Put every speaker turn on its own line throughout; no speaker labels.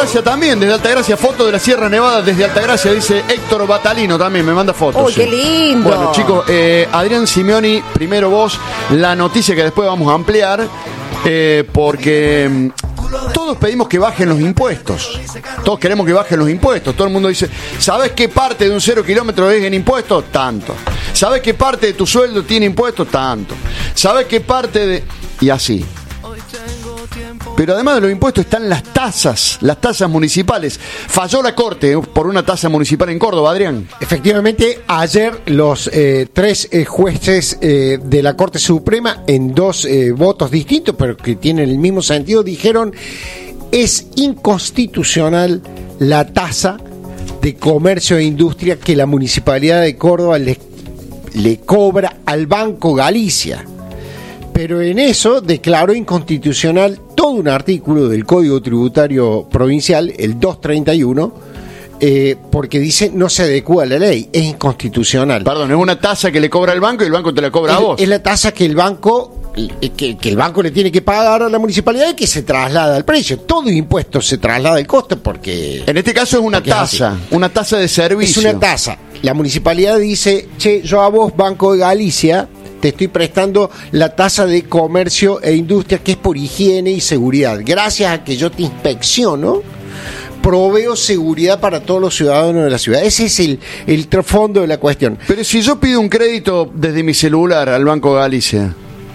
Altagracia también, desde Altagracia, foto de la Sierra Nevada desde Altagracia, dice Héctor Batalino también, me manda fotos.
¡Uy, qué lindo!
Bueno, chicos, Adrián Simeoni, primero vos, la noticia que después vamos a ampliar, porque todos pedimos que bajen los impuestos. Todos queremos que bajen los impuestos. Todo el mundo dice, ¿sabes qué parte de un 0 kilómetro es en impuestos? Tanto. ¿Sabes qué parte de tu sueldo tiene impuestos? Tanto. ¿Sabes qué parte de...? Y así. Pero además de los impuestos están las tasas municipales. Falló la Corte por una tasa municipal en Córdoba, Adrián.
Efectivamente, ayer los 3 jueces de la Corte Suprema, en 2 votos distintos, pero que tienen el mismo sentido, dijeron: es inconstitucional la tasa de comercio e industria que la Municipalidad de Córdoba le cobra al Banco Galicia. Pero en eso declaró inconstitucional todo un artículo del Código Tributario Provincial, el 231, porque dice no se adecua a la ley, es inconstitucional.
Perdón, es una tasa que le cobra el banco y el banco te la cobra a vos.
Es la tasa que el banco le tiene que pagar a la municipalidad y que se traslada al precio. Todo impuesto se traslada al costo porque...
En este caso es una tasa de servicio.
Es una tasa. La municipalidad dice, che, yo a vos, Banco de Galicia, te estoy prestando la tasa de comercio e industria que es por higiene y seguridad. Gracias a que yo te inspecciono, proveo seguridad para todos los ciudadanos de la ciudad. Ese es el trasfondo de la cuestión.
Pero si yo pido un crédito desde mi celular al Banco Galicia,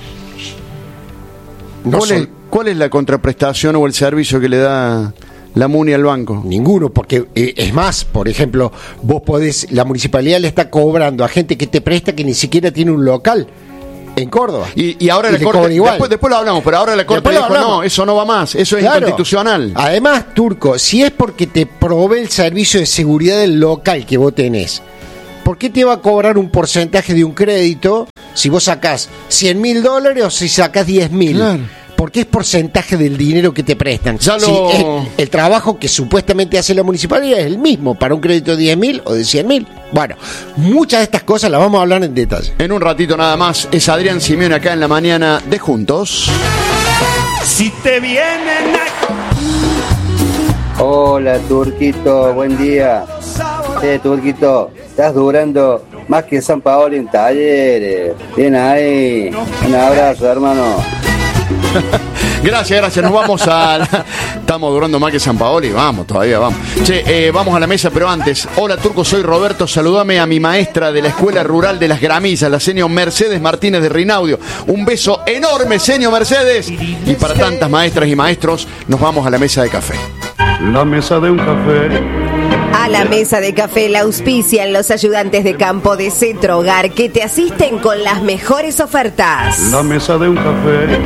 ¿cuál es la contraprestación o el servicio que le da la MUNI al banco?
Ninguno, porque es más, por ejemplo, vos podés, la municipalidad le está cobrando a gente que te presta que ni siquiera tiene un local en Córdoba.
Y ahora la Corte, después lo hablamos, pero ahora la Corte dijo, no, eso no va más, eso es inconstitucional.
Además, Turco, si es porque te provee el servicio de seguridad del local que vos tenés, ¿por qué te va a cobrar un porcentaje de un crédito si vos sacás $100.000 o si sacás 10.000? Claro. Porque es porcentaje del dinero que te prestan. El trabajo que supuestamente hace la municipalidad es el mismo para un crédito de 10.000 o de 100.000. Bueno, muchas de estas cosas las vamos a hablar en detalle.
En un ratito nada más, es Adrián Simeoni acá en la mañana de Juntos.
Si te vienen
Hola, Turquito, buen día. Turquito, estás durando más que San Paolo en Talleres. Bien ahí. Un abrazo, hermano.
Gracias, nos vamos estamos durando más que San Paoli, todavía vamos. Che, vamos a la mesa, pero antes, hola Turco, soy Roberto, saludame a mi maestra de la Escuela Rural de Las Gramillas, la señor Mercedes Martínez de Rinaudio. Un beso enorme, señor Mercedes. Y para tantas maestras y maestros, nos vamos a la mesa de café.
La mesa de un café.
A la mesa de café la auspician los ayudantes de campo de Cetro Hogar que te asisten con las mejores ofertas.
La mesa de un café.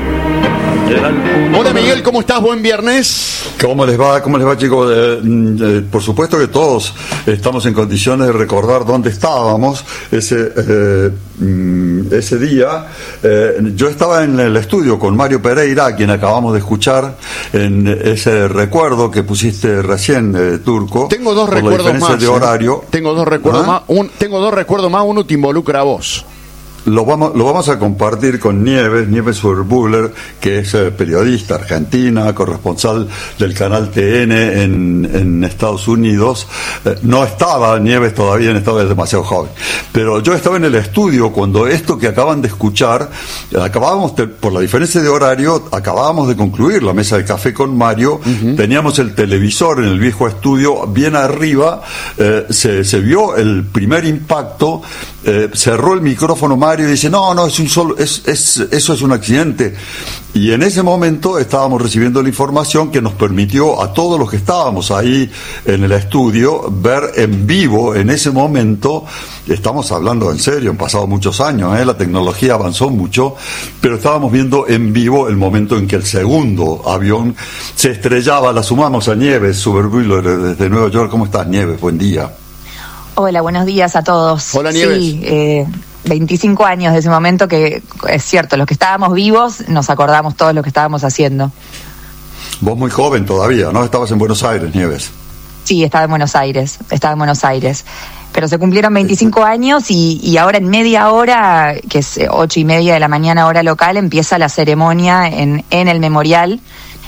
Hola Miguel, ¿cómo estás? Buen viernes.
¿Cómo les va, chicos? Por supuesto que todos estamos en condiciones de recordar dónde estábamos ese día. Yo estaba en el estudio con Mario Pereira, a quien acabamos de escuchar en ese recuerdo que pusiste recién, Turco.
Tengo dos recuerdos más.
De horario.
Tengo dos recuerdos más. Tengo dos recuerdos más. Uno te involucra a vos.
Lo vamos a compartir con Nieves Urbuller, que es periodista argentina, corresponsal del canal TN en Estados Unidos. No estaba Nieves todavía, es demasiado joven. Pero yo estaba en el estudio cuando esto que acaban de escuchar, por la diferencia de horario, acabábamos de concluir la mesa de café con Mario. Uh-huh. Teníamos el televisor en el viejo estudio bien arriba, se vio el primer impacto, cerró el micrófono Mario y dice, no, eso es un accidente. Y en ese momento estábamos recibiendo la información que nos permitió a todos los que estábamos ahí en el estudio ver en vivo en ese momento. Estamos hablando en serio, han pasado muchos años, la tecnología avanzó mucho, pero estábamos viendo en vivo el momento en que el segundo avión se estrellaba. La sumamos a Nieves Superbuller desde Nueva York. ¿Cómo estás, Nieves? Buen día.
Hola, buenos días a todos.
Hola, Nieves.
Sí, 25 años de ese momento, que es cierto, los que estábamos vivos nos acordamos todos lo que estábamos haciendo.
Vos muy joven todavía, ¿no? Estabas en Buenos Aires, Nieves.
Sí, estaba en Buenos Aires. Pero se cumplieron 25 años y ahora en media hora, que es 8:30 de la mañana hora local, empieza la ceremonia en el memorial,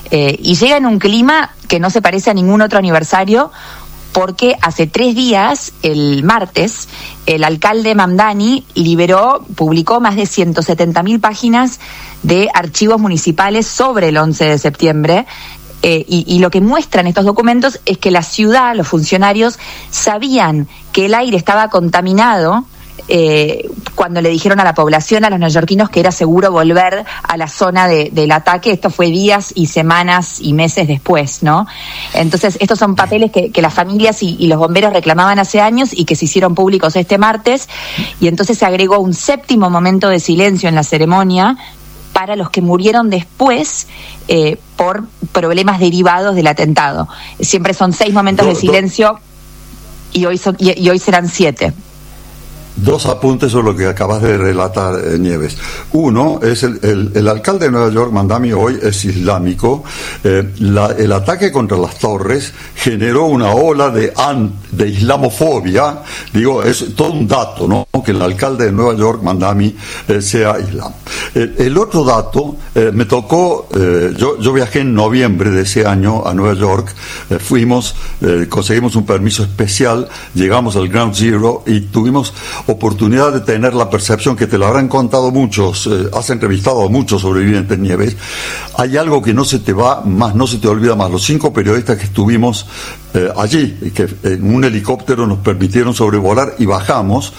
Y llega en un clima que no se parece a ningún otro aniversario, porque hace 3 días, el martes, el alcalde Mamdani publicó más de 170.000 páginas de archivos municipales sobre el 11 de septiembre. Y lo que muestran estos documentos es que la ciudad, los funcionarios, sabían que el aire estaba contaminado cuando le dijeron a la población, a los neoyorquinos, que era seguro volver a la zona del ataque. Esto fue días y semanas y meses después, ¿no? Entonces, estos son papeles que las familias y los bomberos reclamaban hace años y que se hicieron públicos este martes, y entonces se agregó un 7º momento de silencio en la ceremonia para los que murieron después por problemas derivados del atentado. Siempre son 6 momentos de silencio y hoy serán 7.
2 apuntes sobre lo que acabas de relatar, Nieves. Uno es el alcalde de Nueva York, Mamdani, hoy es islámico. El ataque contra las torres generó una ola de islamofobia. Digo, es todo un dato, ¿no? Que el alcalde de Nueva York, Mamdani, sea islam. El otro dato, me tocó, yo viajé en noviembre de ese año a Nueva York, conseguimos un permiso especial, llegamos al Ground Zero y tuvimos oportunidad de tener la percepción, que te lo habrán contado muchos, has entrevistado a muchos sobrevivientes, Nieves. Hay algo que no se te va más, no se te olvida más. Los 5 periodistas que estuvimos allí, que en un helicóptero nos permitieron sobrevolar y bajamos,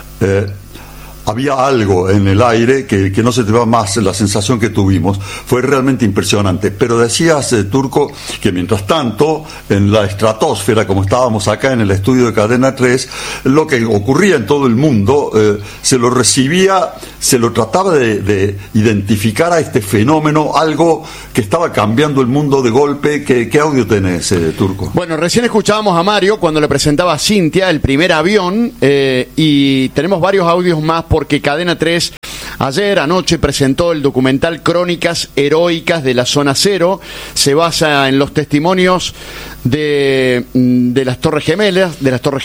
había algo en el aire que no se te va más, la sensación que tuvimos fue realmente impresionante. Pero decías, Turco, que mientras tanto en la estratosfera, como estábamos acá en el estudio de Cadena 3, lo que ocurría en todo el mundo se lo recibía, se lo trataba de identificar a este fenómeno, algo que estaba cambiando el mundo de golpe. ¿Qué audio tenés, Turco?
Bueno, recién escuchábamos a Mario cuando le presentaba a Cintia el primer avión, y tenemos varios audios más, porque Cadena 3 anoche presentó el documental Crónicas Heroicas de la Zona Cero. Se basa en los testimonios de las Torres Gemelas,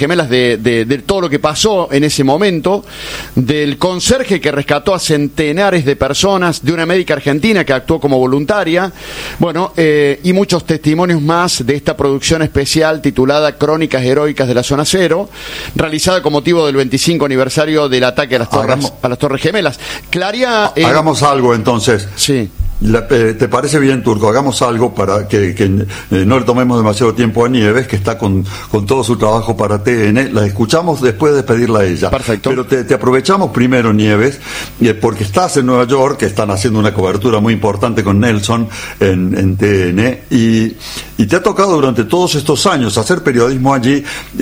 de todo lo que pasó en ese momento, del conserje que rescató a centenares de personas, de una médica argentina que actuó como voluntaria, y muchos testimonios más de esta producción especial titulada Crónicas Heroicas de la Zona Cero, realizada con motivo del 25 aniversario del ataque a las Torres Gemelas. Claria,
hagamos algo entonces.
Sí.
¿Te parece bien, Turco? Hagamos algo para que no le tomemos demasiado tiempo a Nieves, que está con todo su trabajo para TN. La escuchamos después de despedirla a ella.
Perfecto.
Pero te aprovechamos primero, Nieves, porque estás en Nueva York, que están haciendo una cobertura muy importante con Nelson en TN, y te ha tocado durante todos estos años hacer periodismo allí.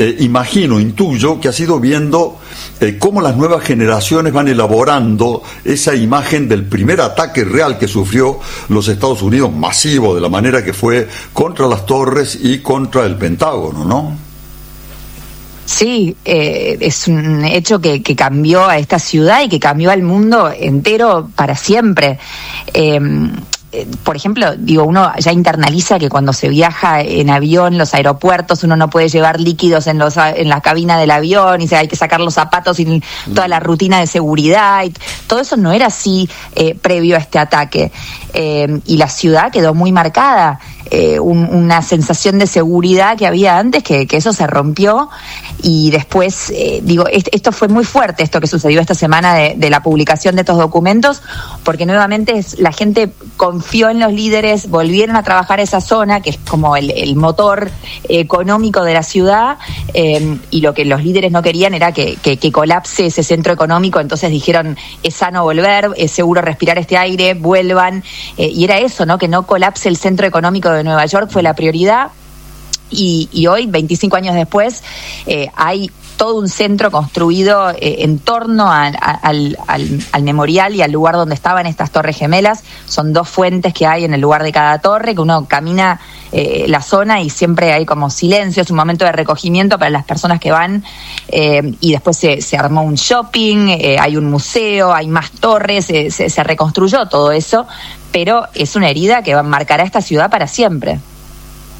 Intuyo que has ido viendo cómo las nuevas generaciones van elaborando esa imagen del primer ataque real que sufrió los Estados Unidos, masivo de la manera que fue, contra las torres y contra el Pentágono, ¿no?
Sí, es un hecho que cambió a esta ciudad y que cambió al mundo entero para siempre. Por ejemplo, uno ya internaliza que cuando se viaja en avión, los aeropuertos, uno no puede llevar líquidos en la cabina del avión, y hay que sacar los zapatos y toda la rutina de seguridad. Y todo eso no era así previo a este ataque. Y la ciudad quedó muy marcada. Una sensación de seguridad que había antes, que eso se rompió. Y después, esto fue muy fuerte, esto que sucedió esta semana de la publicación de estos documentos, porque nuevamente la gente confió en los líderes, volvieron a trabajar esa zona, que es como el motor económico de la ciudad, y lo que los líderes no querían era que colapse ese centro económico. Entonces dijeron, es sano volver, es seguro respirar este aire, vuelvan, y era eso, ¿no? Que no colapse el centro económico de Nueva York fue la prioridad. Y hoy, 25 años después, hay todo un centro construido en torno al memorial y al lugar donde estaban estas Torres Gemelas. Son 2 fuentes que hay en el lugar de cada torre, que uno camina la zona y siempre hay como silencio, es un momento de recogimiento para las personas que van, y después se armó un shopping, hay un museo, hay más torres, se reconstruyó todo eso, pero es una herida que marcará esta ciudad para siempre.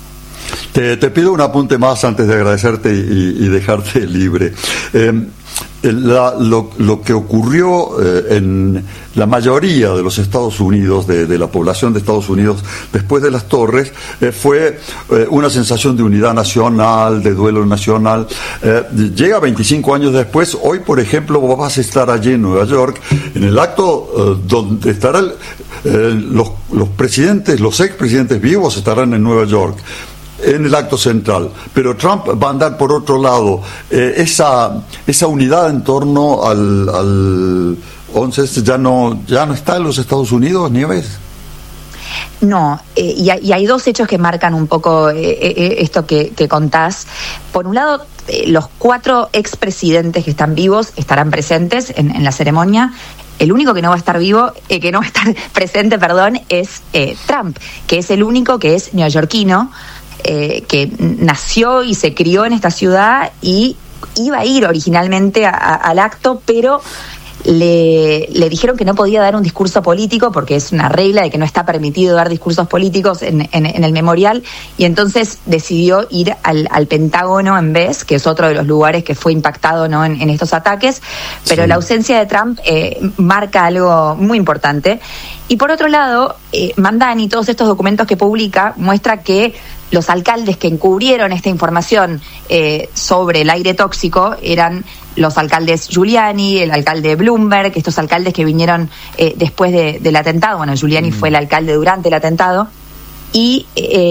Te pido un apunte más antes de agradecerte y dejarte libre. lo que ocurrió en la mayoría de los Estados Unidos, de la población de Estados Unidos, después de las Torres, fue una sensación de unidad nacional, de duelo nacional. Llega 25 años después. Hoy, por ejemplo, vos vas a estar allí en Nueva York, en el acto donde estarán los presidentes, los expresidentes vivos estarán en Nueva York, en el acto central, pero Trump va a andar por otro lado. Esa unidad en torno al 11 ya no está en los Estados Unidos, Nieves.
No, y hay dos hechos que marcan un poco esto que contás. Por un lado, los 4 expresidentes que están vivos estarán presentes en la ceremonia. El único que no va a estar que no va a estar presente, es Trump, que es el único que es neoyorquino, que nació y se crió en esta ciudad y iba a ir originalmente al acto, pero le dijeron que no podía dar un discurso político porque es una regla de que no está permitido dar discursos políticos en el memorial, y entonces decidió ir al Pentágono en vez, que es otro de los lugares que fue impactado, ¿no?, en estos ataques. Pero sí, la ausencia de Trump marca algo muy importante. Y por otro lado, Mamdani, todos estos documentos que publica, muestra que los alcaldes que encubrieron esta información sobre el aire tóxico eran los alcaldes Giuliani, el alcalde Bloomberg, estos alcaldes que vinieron después del atentado. Bueno, Giuliani fue el alcalde durante el atentado. Y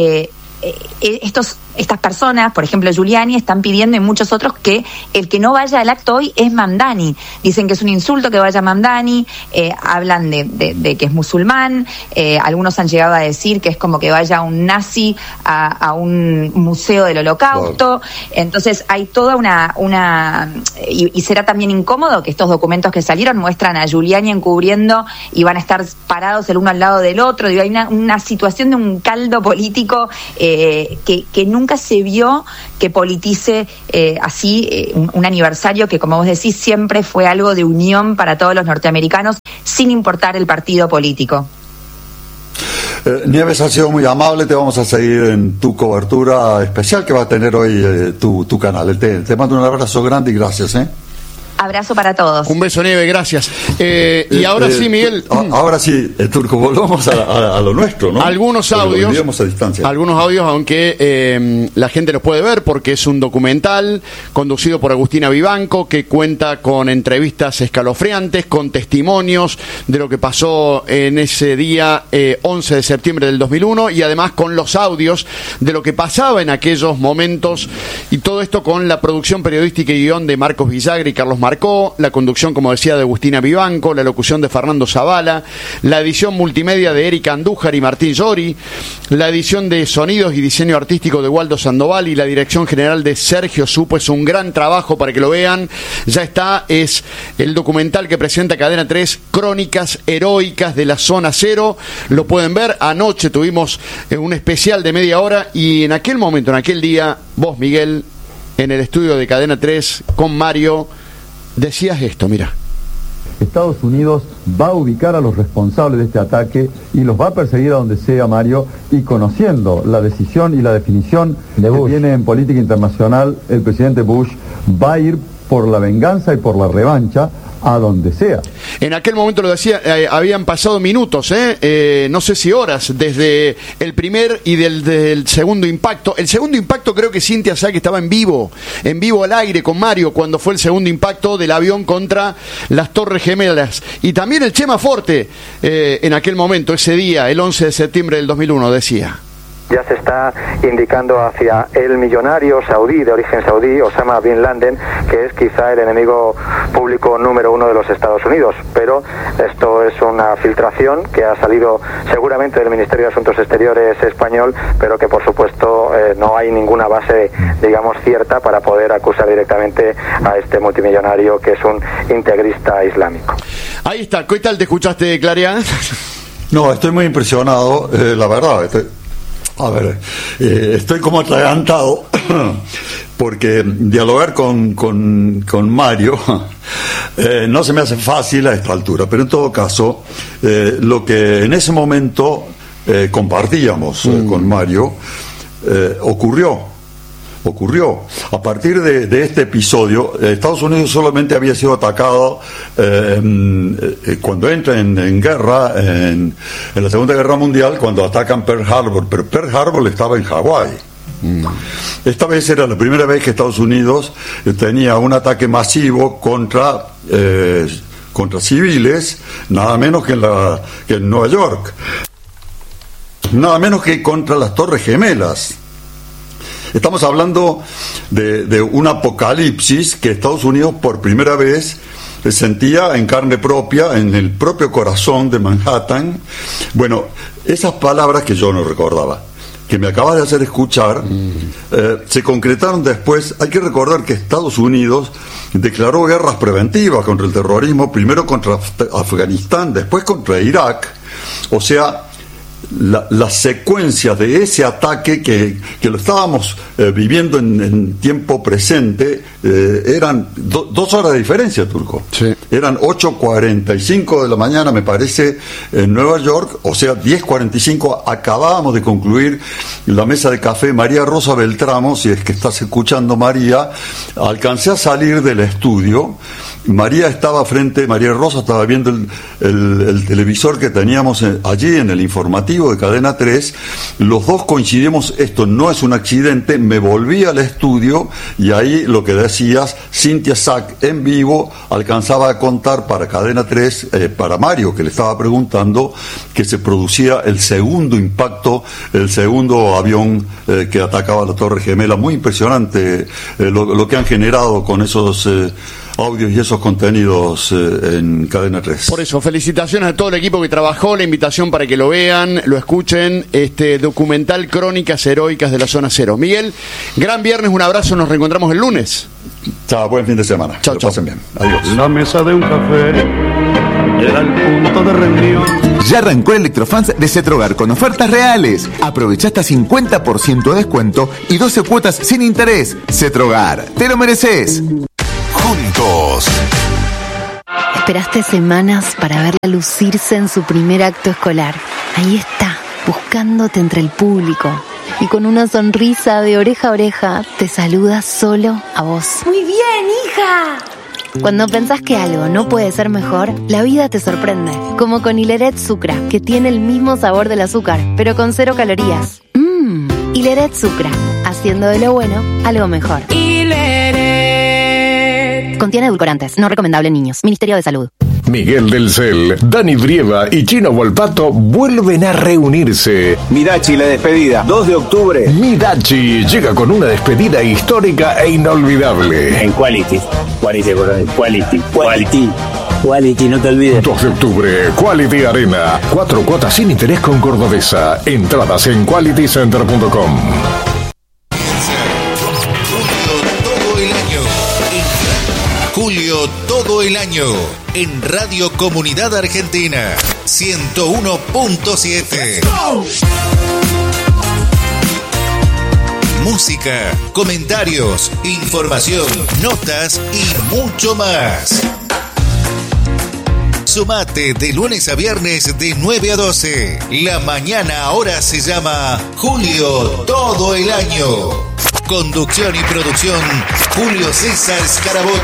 estas personas, por ejemplo Giuliani, están pidiendo, y muchos otros, que el que no vaya al acto hoy es Mamdani. Dicen que es un insulto que vaya Mamdani, hablan de que es musulmán, algunos han llegado a decir que es como que vaya un nazi a un museo del Holocausto. Entonces hay toda y será también incómodo que estos documentos que salieron muestran a Giuliani encubriendo y van a estar parados el uno al lado del otro. Digo, hay una situación de un caldo político que nunca se vio que politice así un aniversario que, como vos decís, siempre fue algo de unión para todos los norteamericanos, sin importar el partido político.
Nieves, ha sido muy amable. Te vamos a seguir en tu cobertura especial que va a tener hoy tu canal. Te mando un abrazo grande y gracias.
Abrazo para todos.
Un beso, Nieve, gracias. Y ahora sí, Miguel.
Ahora sí, Turco, volvamos a lo nuestro, ¿no?
Algunos audios.
A distancia.
Algunos audios, aunque la gente los puede ver porque es un documental conducido por Agustina Vivanco, que cuenta con entrevistas escalofriantes, con testimonios de lo que pasó en ese día 11 de septiembre del 2001, y además con los audios de lo que pasaba en aquellos momentos, y todo esto con la producción periodística y guión de Marcos Villagra y Carlos Marcó, la conducción, como decía, de Agustina Vivanco, la locución de Fernando Zavala, la edición multimedia de Erika Andújar y Martín Llori, la edición de sonidos y diseño artístico de Waldo Sandoval y la dirección general de Sergio Supo. Es un gran trabajo, para que lo vean. Ya está, es el documental que presenta Cadena 3, Crónicas Heroicas de la Zona Cero. Lo pueden ver. Anoche tuvimos un especial de media hora, y en aquel momento, en aquel día, vos, Miguel, en el estudio de Cadena 3 con Mario, decías esto, mira.
Estados Unidos va a ubicar a los responsables de este ataque y los va a perseguir a donde sea, Mario, y conociendo la decisión y la definición que tiene en política internacional el presidente Bush, va a ir por la venganza y por la revancha a donde sea.
En aquel momento, lo decía, habían pasado minutos, no sé si horas, desde el primer y del segundo impacto. El segundo impacto, creo que Cintia Sá, que estaba en vivo al aire con Mario, cuando fue el segundo impacto del avión contra las Torres Gemelas. Y también el Chema Forte, en aquel momento, ese día, el 11 de septiembre del 2001, decía.
Ya se está indicando hacia el millonario saudí, de origen saudí, Osama Bin Laden, que es quizá el enemigo público número 1 de los Estados Unidos. Pero esto es una filtración que ha salido seguramente del Ministerio de Asuntos Exteriores español, pero que por supuesto no hay ninguna base, digamos, cierta para poder acusar directamente a este multimillonario, que es un integrista islámico.
Ahí está. ¿Qué tal te escuchaste, Claria?
No, estoy muy impresionado, la verdad. Estoy como atragantado porque dialogar con Mario no se me hace fácil a esta altura, pero en todo caso lo que en ese momento compartíamos con Mario ocurrió. ocurrió. A partir de este episodio, Estados Unidos solamente había sido atacado cuando entra en guerra, en la Segunda Guerra Mundial, cuando atacan Pearl Harbor, pero Pearl Harbor estaba en Hawái. Esta vez era la primera vez que Estados Unidos tenía un ataque masivo contra civiles, nada menos que en Nueva York, nada menos que contra las Torres Gemelas. Estamos hablando de un apocalipsis que Estados Unidos por primera vez sentía en carne propia, en el propio corazón de Manhattan. Bueno, esas palabras que yo no recordaba, que me acabas de hacer escuchar, se concretaron después. Hay que recordar que Estados Unidos declaró guerras preventivas contra el terrorismo, primero contra Afganistán, después contra Irak. O sea, la secuencia de ese ataque que lo estábamos viviendo en tiempo presente, eran 2 horas de diferencia, Turco.
Sí.
Eran 8:45 de la mañana, me parece, en Nueva York, o sea, 10:45. Acabábamos de concluir la mesa de café. María Rosa Beltramo, si es que estás escuchando, María, alcancé a salir del estudio. María Rosa estaba viendo el televisor que teníamos allí en el informativo de Cadena 3. Los dos coincidimos, esto no es un accidente. Me volví al estudio y ahí lo que decías, Cynthia Sack en vivo alcanzaba a contar para Cadena 3, para Mario, que le estaba preguntando, que se producía el segundo impacto, el segundo avión que atacaba la Torre Gemela. Muy impresionante lo que han generado con esos audios y esos contenidos en Cadena 3.
Por eso, felicitaciones a todo el equipo que trabajó, la invitación para que lo vean, lo escuchen, este documental Crónicas Heroicas de la Zona Cero. Miguel, gran viernes, un abrazo, nos reencontramos el lunes.
Chao, buen fin de semana.
Chao, chao.
Pasen bien. Adiós.
La mesa de un café era el punto de reunión.
Ya arrancó Electrofans de Cetrogar con ofertas reales. Aprovecha hasta 50% de descuento y 12 cuotas sin interés. Cetrogar, te lo mereces.
Juntos.
Esperaste semanas para verla lucirse en su primer acto escolar. Ahí está, buscándote entre el público. Y con una sonrisa de oreja a oreja, te saluda solo a vos.
¡Muy bien, hija!
Cuando pensás que algo no puede ser mejor, la vida te sorprende. Como con Hileret Sucra, que tiene el mismo sabor del azúcar, pero con 0 calorías. Hileret Sucra, haciendo de lo bueno algo mejor. Contiene edulcorantes, no recomendable en niños. Ministerio de Salud.
Miguel del Cel, Dani Brieva y Chino Volpato vuelven a reunirse.
Midachi, la despedida, 2 de octubre.
Midachi llega con una despedida histórica e inolvidable.
En Quality, no te olvides.
2 de octubre, Quality Arena. 4 cuotas sin interés con Cordobesa. Entradas en qualitycenter.com.
Julio todo el año en Radio Comunidad Argentina 101.7. Música, comentarios, información, notas y mucho más. Sumate de lunes a viernes de 9 a 12. La mañana ahora se llama Julio todo el año. Conducción y producción, Julio César Scarabot